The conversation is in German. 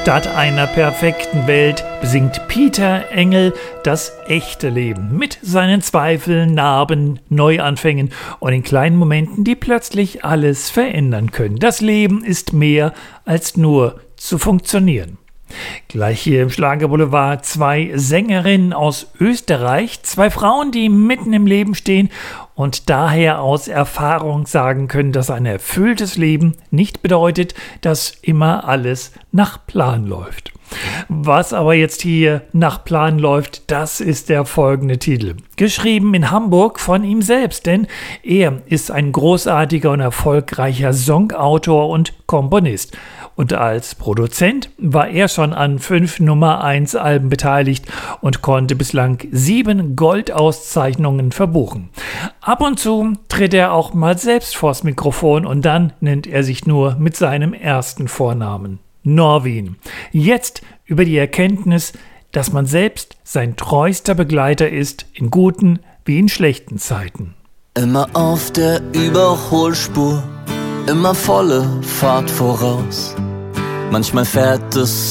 Statt einer perfekten Welt besingt Peter Engel das echte Leben mit seinen Zweifeln, Narben, Neuanfängen und den kleinen Momenten, die plötzlich alles verändern können. Das Leben ist mehr als nur zu funktionieren. Gleich hier im Schlagerboulevard 2 Sängerinnen aus Österreich, 2 Frauen, die mitten im Leben stehen und daher aus Erfahrung sagen können, dass ein erfülltes Leben nicht bedeutet, dass immer alles nach Plan läuft. Was aber jetzt hier nach Plan läuft, das ist der folgende Titel. Geschrieben in Hamburg von ihm selbst, denn er ist ein großartiger und erfolgreicher Songautor und Komponist. Und als Produzent war er schon an 5 Nummer-1-Alben beteiligt und konnte bislang 7 Goldauszeichnungen verbuchen. Ab und zu tritt er auch mal selbst vors Mikrofon und dann nennt er sich nur mit seinem ersten Vornamen. Norwin. Jetzt über die Erkenntnis, dass man selbst sein treuster Begleiter ist, in guten wie in schlechten Zeiten. Immer auf der Überholspur, immer volle Fahrt voraus. Manchmal fährt es